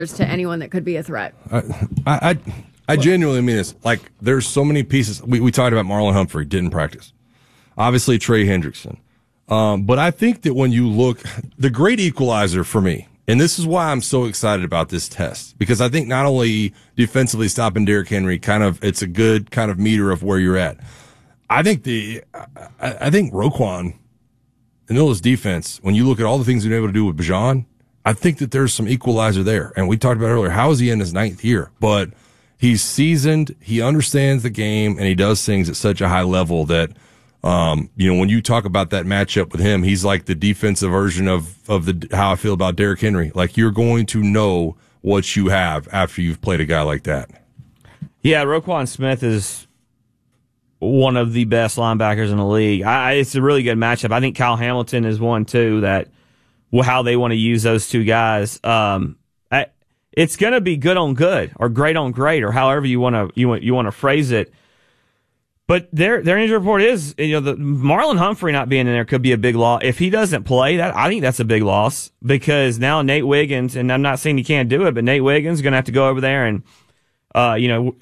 to anyone that could be a threat. I genuinely mean this. Like, there's so many pieces. We talked about Marlon Humphrey, didn't practice. Obviously, Trey Hendrickson. But I think that when you look, the great equalizer for me, and this is why I'm so excited about this test, because I think not only defensively stopping Derrick Henry, it's a good kind of meter of where you're at. I think Roquan, in the middle of his defense, when you look at all the things he's been able to do with Bijan, I think that there's some equalizer there. And we talked about earlier, how is he in his 9th year? But he's seasoned, he understands the game, and he does things at such a high level that, when you talk about that matchup with him, he's like the defensive version of how I feel about Derrick Henry. Like, you're going to know what you have after you've played a guy like that. Yeah, Roquan Smith is one of the best linebackers in the league. It's a really good matchup. I think Kyle Hamilton is one, too, that how they want to use those two guys. It's going to be good on good or great on great or however you want to phrase it. But their injury report is, the Marlon Humphrey not being in there could be a big loss. If he doesn't play, I think that's a big loss because now Nate Wiggins, and I'm not saying he can't do it, but Nate Wiggins is going to have to go over there and, are you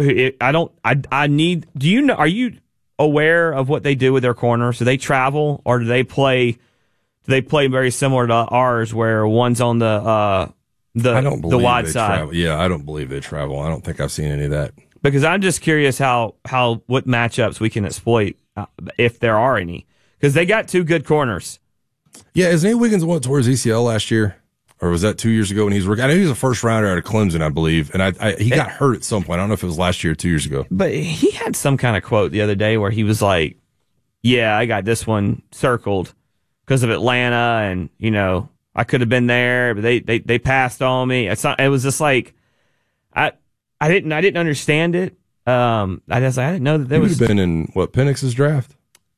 aware of what they do with their corners? Do they travel or do they play very similar to ours where one's on the wide side? Travel. Yeah, I don't believe they travel. I don't think I've seen any of that. Because I'm just curious what matchups we can exploit if there are any. Because they got two good corners. Yeah, is Nate Wiggins went towards ACL last year? Or was that 2 years ago when he was rookie? I know he was a first rounder out of Clemson, I believe. And he got hurt at some point. I don't know if it was last year or 2 years ago. But he had some kind of quote the other day where he was like, yeah, I got this one circled because of Atlanta. And, I could have been there, but they passed on me. It was just like, I didn't understand it. I didn't know that there was. He would have been in Penix's draft,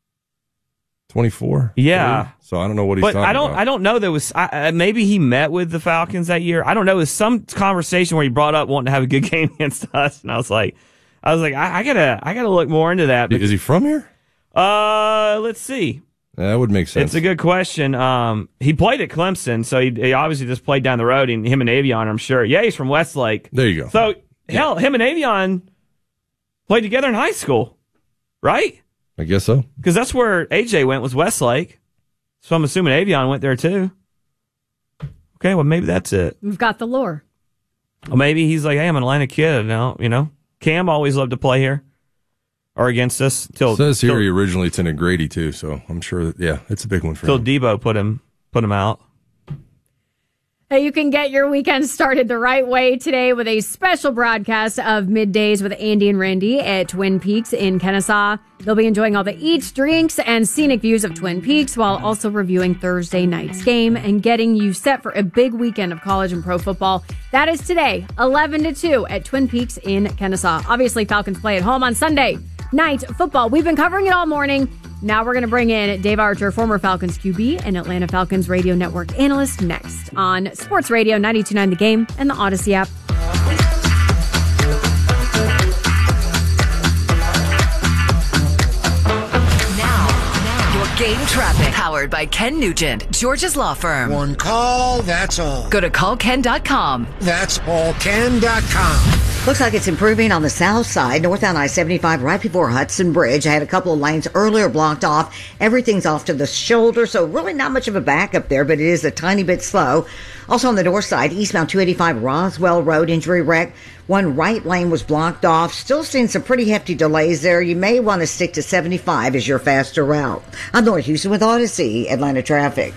24. Yeah. So I don't know what he's talking about. I don't know. There was maybe he met with the Falcons that year. I don't know. There was some conversation where he brought up wanting to have a good game against us, and I was like, I gotta look more into that. Is he from here? Let's see. That would make sense. It's a good question. He played at Clemson, so he obviously just played down the road. And him and Avion, I'm sure. Yeah, he's from Westlake. There you go. So. Hell, him and Avion played together in high school, right? I guess so. Because that's where AJ went, was Westlake. So I'm assuming Avion went there too. Okay, well, maybe that's it. We've got the lore. Well, maybe he's like, hey, I'm an Atlanta kid now, Cam always loved to play here or against us. It says here he originally attended Grady too, so I'm sure that, it's a big one for him. Till Debo put him out. Hey, you can get your weekend started the right way today with a special broadcast of Middays with Andy and Randy at Twin Peaks in Kennesaw. They'll be enjoying all the eats, drinks, and scenic views of Twin Peaks while also reviewing Thursday night's game and getting you set for a big weekend of college and pro football. That is today, 11 to 2 at Twin Peaks in Kennesaw. Obviously, Falcons play at home on Sunday night football. We've been covering it all morning. Now we're going to bring in Dave Archer, former Falcons QB and Atlanta Falcons radio network analyst, next on Sports Radio 92.9 The Game and the Odyssey app. Now, your game traffic. Powered by Ken Nugent, George's Law Firm. One call, that's all. Go to callken.com. That's allken.com. Looks like it's improving on the south side, northbound I-75 right before Hudson Bridge. I had a couple of lanes earlier blocked off. Everything's off to the shoulder, so really not much of a backup there, but it is a tiny bit slow. Also on the north side, eastbound 285 Roswell Road, injury wreck. One right lane was blocked off. Still seeing some pretty hefty delays there. You may want to stick to 75 as your faster route. I'm North Houston with Odyssey, Atlanta traffic.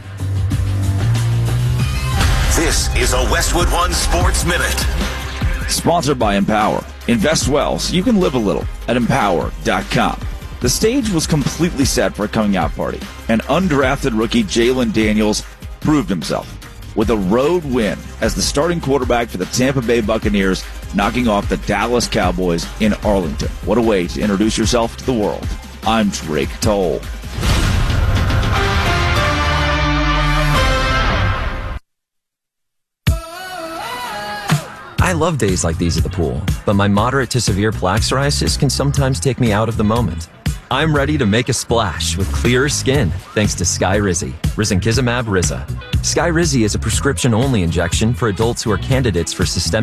This is a Westwood One Sports Minute. Sponsored by Empower. Invest well so you can live a little at Empower.com. The stage was completely set for a coming out party, and undrafted rookie Jalen Daniels proved himself with a road win as the starting quarterback for the Tampa Bay Buccaneers, knocking off the Dallas Cowboys in Arlington. What a way to introduce yourself to the world. I'm Drake Toll. I love days like these at the pool, but my moderate to severe plaque psoriasis can sometimes take me out of the moment. I'm ready to make a splash with clearer skin thanks to Skyrizi, risankizumab Riza. Skyrizi is a prescription-only injection for adults who are candidates for systemic